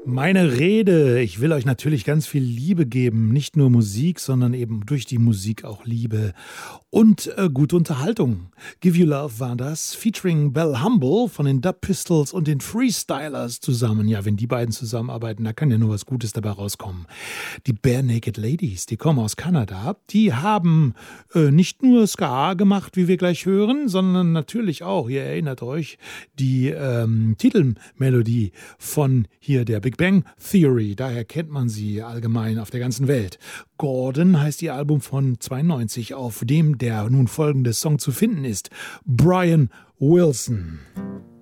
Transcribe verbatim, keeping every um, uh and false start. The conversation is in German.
Meine Rede, ich will euch natürlich ganz viel Liebe geben, nicht nur Musik, sondern eben durch die Musik auch Liebe und äh, gute Unterhaltung. Give You Love war das, featuring Bell Humble von den Dub Pistols und den Freestylers zusammen. Ja, wenn die beiden zusammenarbeiten, da kann ja nur was Gutes dabei rauskommen. Die Bare Naked Ladies, die kommen aus Kanada, die haben äh, nicht nur Ska gemacht, wie wir gleich hören, sondern natürlich auch, ihr erinnert euch, die ähm, Titelmelodie von hier der Big Bang Theory, daher kennt man sie allgemein auf der ganzen Welt. Gordon heißt ihr Album von zweiundneunzig, auf dem der nun folgende Song zu finden ist. Brian Wilson.